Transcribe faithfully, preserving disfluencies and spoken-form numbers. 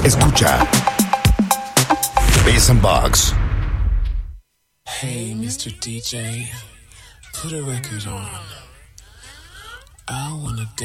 Escucha Bass and Box. Hey, mister D J, put a record on. I wanna